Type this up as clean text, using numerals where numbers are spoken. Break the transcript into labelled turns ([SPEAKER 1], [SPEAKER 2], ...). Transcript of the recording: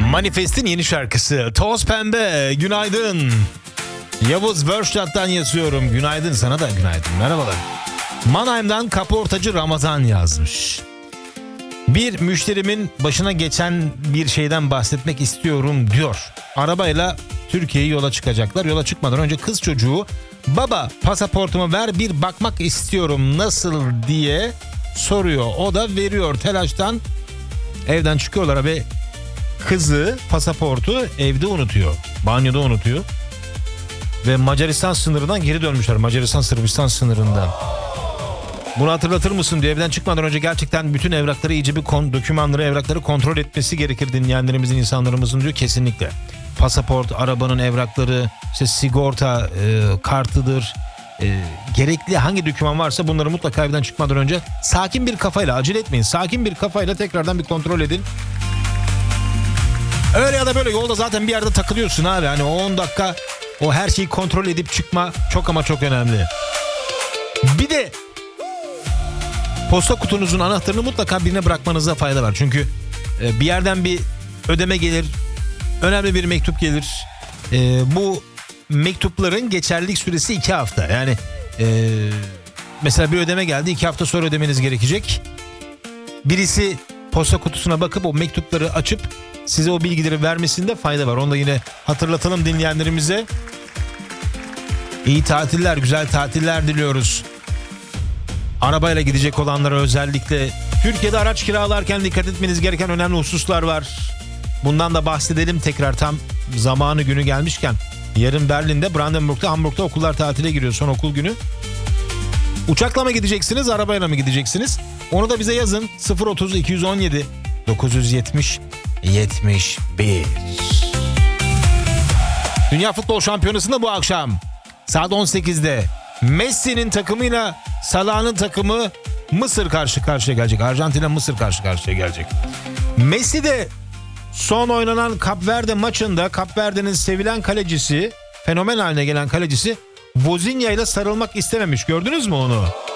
[SPEAKER 1] Manifest'in yeni şarkısı Toz Pembe. Günaydın. Yavuz Börştat'tan yazıyorum. Günaydın, sana da günaydın. Merhabalar. Mannheim'dan kaportacı Ramazan yazmış. Bir müşterimin başına geçen bir şeyden bahsetmek istiyorum diyor. Arabayla Türkiye'ye yola çıkacaklar. Yola çıkmadan önce kız çocuğu baba pasaportumu ver bir bakmak istiyorum nasıl diye soruyor. O da veriyor. Telaştan evden çıkıyorlar ve kızı pasaportu evde unutuyor. Banyoda unutuyor. Ve Macaristan sınırından geri dönmüşler. Macaristan-Sırbistan sınırından. Bunu hatırlatır mısın diyor. Evden çıkmadan önce gerçekten bütün evrakları, iyice bir dokümanları, evrakları kontrol etmesi gerekir dinleyenlerimizin, insanlarımızın diyor. Kesinlikle. Pasaport, arabanın evrakları, işte sigorta kartıdır. Gerekli hangi doküman varsa bunları mutlaka evden çıkmadan önce sakin bir kafayla, acele etmeyin. Sakin bir kafayla tekrardan bir kontrol edin. Öyle ya da böyle yolda zaten bir yerde takılıyorsun abi. Hani o 10 dakika o her şeyi kontrol edip çıkma çok ama çok önemli. Bir de posta kutunuzun anahtarını mutlaka birine bırakmanızda fayda var. Çünkü bir yerden bir ödeme gelir, önemli bir mektup gelir. Bu mektupların geçerlilik süresi 2 hafta. Yani mesela bir ödeme geldi, 2 hafta sonra ödemeniz gerekecek. Birisi posta kutusuna bakıp o mektupları açıp size o bilgileri vermesinde fayda var. Onu da yine hatırlatalım dinleyenlerimize. İyi tatiller, güzel tatiller diliyoruz. Arabayla gidecek olanlara özellikle Türkiye'de araç kiralarken dikkat etmeniz gereken önemli hususlar var. Bundan da bahsedelim tekrar tam zamanı günü gelmişken. Yarın Berlin'de, Brandenburg'da, Hamburg'da okullar tatile giriyor, son okul günü. Uçakla mı gideceksiniz, arabayla mı gideceksiniz? Onu da bize yazın. 030 217 970 71. Dünya Futbol Şampiyonası'nda bu akşam saat 18'de Messi'nin takımıyla Salah'ın takımı Mısır karşı karşıya gelecek. Arjantin'le Mısır karşı karşıya gelecek. Messi de son oynanan Kap Verde maçında Kap Verde'nin sevilen kalecisi, fenomen haline gelen kalecisi Vozinha ile sarılmak istememiş. Gördünüz mü onu?